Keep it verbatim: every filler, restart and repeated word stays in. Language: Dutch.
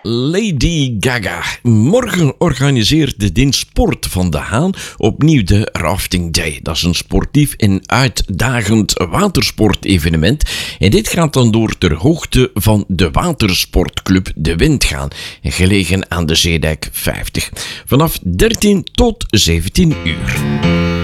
Lady Gaga. Morgen organiseert de dienst Sport van de Haan opnieuw de Rafting Day. Dat is een sportief en uitdagend watersportevenement. En dit gaat dan door ter hoogte van de watersportclub De Wind gaan. Gelegen aan de Zeedijk vijftig. Vanaf dertien tot zeventien uur.